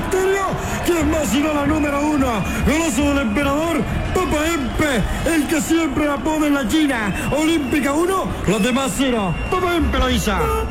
Misterio. ¿Quién más sino la número 1? Goloso del emperador, Papa Empe, el que siempre la pone en la China. Olímpica 1, los demás 0. Papa Empe lo avisa.